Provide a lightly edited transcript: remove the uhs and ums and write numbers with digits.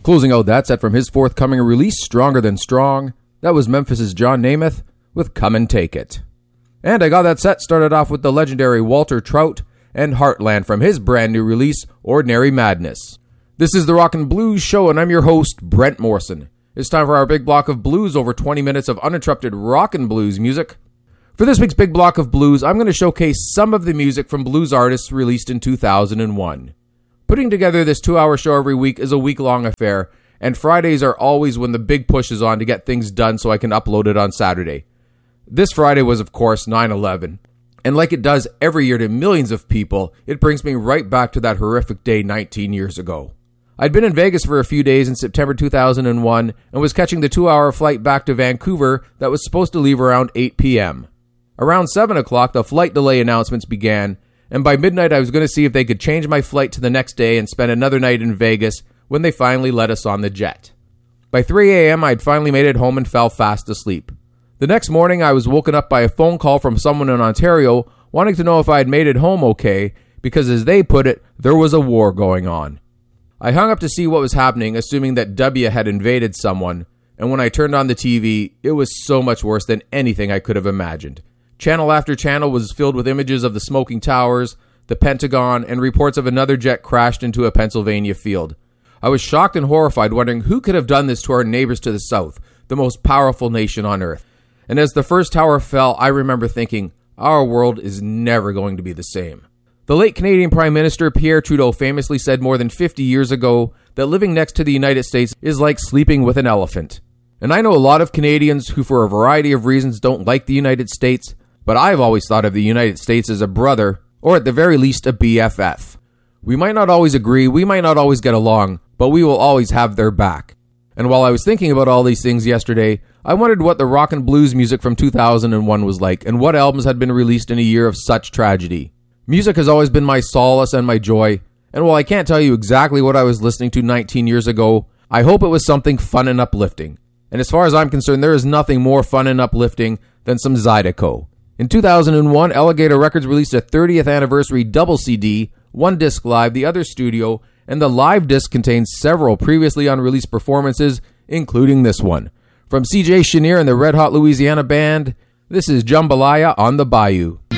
Closing out that set from his forthcoming release, Stronger Than Strong, that was Memphis's John Namath with Come and Take It. And I got that set started off with the legendary Walter Trout and Heartland from his brand new release, Ordinary Madness. This is the Rock and Blues Show, and I'm your host, Brent Morrison. It's time for our big block of blues, over 20 minutes of uninterrupted rock and blues music. For this week's big block of blues, I'm going to showcase some of the music from blues artists released in 2001. Putting together this 2-hour show every week is a week-long affair, and Fridays are always when the big push is on to get things done so I can upload it on Saturday. This Friday was, of course, 9/11. And like it does every year to millions of people, it brings me right back to that horrific day 19 years ago. I'd been in Vegas for a few days in September 2001 and was catching the 2-hour flight back to Vancouver that was supposed to leave around 8 p.m. Around 7 o'clock, the flight delay announcements began, and by midnight I was going to see if they could change my flight to the next day and spend another night in Vegas when they finally let us on the jet. By 3 a.m. I'd finally made it home and fell fast asleep. The next morning I was woken up by a phone call from someone in Ontario wanting to know if I had made it home okay, because as they put it, there was a war going on. I hung up to see what was happening, assuming that W had invaded someone, and when I turned on the TV, it was so much worse than anything I could have imagined. Channel after channel was filled with images of the smoking towers, the Pentagon, and reports of another jet crashed into a Pennsylvania field. I was shocked and horrified, wondering who could have done this to our neighbors to the south, the most powerful nation on earth. And as the first tower fell, I remember thinking, our world is never going to be the same. The late Canadian Prime Minister Pierre Trudeau famously said more than 50 years ago that living next to the United States is like sleeping with an elephant. And I know a lot of Canadians who for a variety of reasons don't like the United States, but I've always thought of the United States as a brother, or at the very least a BFF. We might not always agree, we might not always get along, but we will always have their back. And while I was thinking about all these things yesterday, I wondered what the rock and blues music from 2001 was like, and what albums had been released in a year of such tragedy. Music has always been my solace and my joy, and while I can't tell you exactly what I was listening to 19 years ago, I hope it was something fun and uplifting. And as far as I'm concerned, there is nothing more fun and uplifting than some Zydeco. In 2001, Alligator Records released a 30th anniversary double CD, one disc live, the other studio, and the live disc contains several previously unreleased performances, including this one. From CJ Chenier and the Red Hot Louisiana Band, this is Jambalaya on the Bayou.